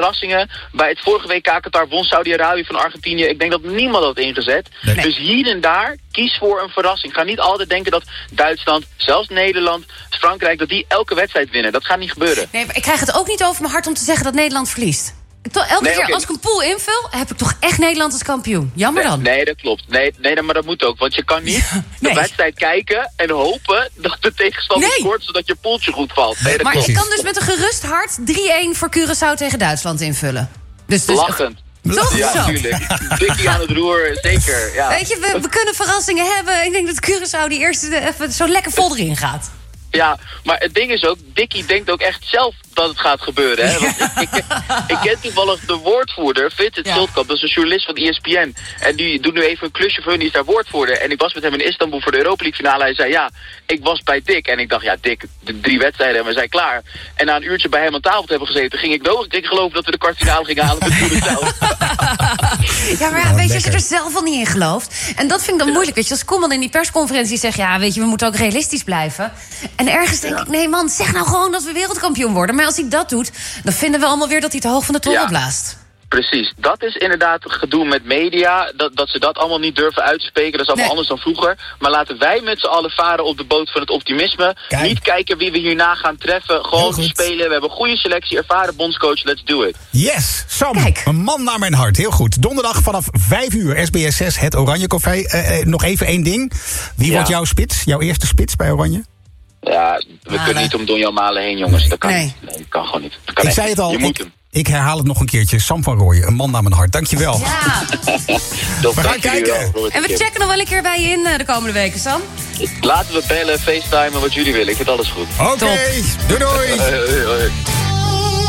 verrassingen. Bij het vorige WK Qatar won Saudi-Arabië van Argentinië. Ik denk dat niemand dat had ingezet. Nee. Dus hier en daar, kies voor een verrassing. Ga niet altijd denken dat Duitsland, zelfs Nederland, Frankrijk, dat die elke wedstrijd winnen. Dat gaat niet gebeuren. Nee, maar ik krijg het ook niet over mijn hart om te zeggen dat Nederland verliest. Elke keer als ik een pool invul, heb ik toch echt Nederland als kampioen. Jammer dan. Nee, dat klopt. Nee, maar dat moet ook. Want je kan niet de wedstrijd kijken en hopen dat de tegenstander scoort, zodat je poeltje goed valt. Nee, dat maar klopt. ik kan dus met een gerust hart 3-1 voor Curaçao tegen Duitsland invullen. Dus lachend. Toch? Ja, natuurlijk. Dikkie aan het roer, zeker. Ja. Weet je, we kunnen verrassingen hebben. Ik denk dat Curaçao die eerste even zo lekker vol erin gaat. Ja, maar het ding is ook, Dikkie denkt ook echt zelf dat het gaat gebeuren. Hè? Want ik ken toevallig de woordvoerder, Vincent Schildkamp, dat is een journalist van ESPN. En die doet nu even een klusje voor hun, die is daar woordvoerder. En ik was met hem in Istanbul voor de Europa League finale. Hij zei, ja, ik was bij Dick. En ik dacht, ja, Dick, de 3 wedstrijden en we zijn klaar. En na een uurtje bij hem aan tafel te hebben gezeten, ging ik nog een keer geloven dat we de kwartfinale gingen halen met Tour zelf. Ja, maar weet je, als je er zelf al niet in gelooft. En dat vind ik dan moeilijk, weet je. Als Koeman in die persconferentie zegt, ja, weet je, we moeten ook realistisch blijven. En ergens denk ik, nee man, zeg nou gewoon dat we wereldkampioen worden. Maar als hij dat doet, dan vinden we allemaal weer dat hij te hoog van de toren blaast. Precies, dat is inderdaad het gedoe met media, dat ze dat allemaal niet durven uit te spreken. Dat is allemaal anders dan vroeger. Maar laten wij met z'n allen varen op de boot van het optimisme. Kijk. Niet kijken wie we hierna gaan treffen. Gewoon spelen, we hebben een goede selectie, ervaren bondscoach, let's do it. Yes, Sam, een man naar mijn hart, heel goed. Donderdag vanaf 5 uur, SBS 6, het Oranje Café. Nog even 1 ding. Wie wordt jouw spits, jouw eerste spits bij Oranje? Ja, we kunnen niet om Donjan Malen heen, jongens. Dat kan niet. Nee, dat kan gewoon niet. Dat kan ik zei het al, je moet hem. Ik herhaal het nog een keertje. Sam van Rooyen, een man naar mijn hart. Dankjewel. Ja. We gaan kijken. En we checken nog wel een keer bij je in de komende weken, Sam. Laten we bellen, facetimen, wat jullie willen. Ik vind alles goed. Oké, doei doei. Hoi.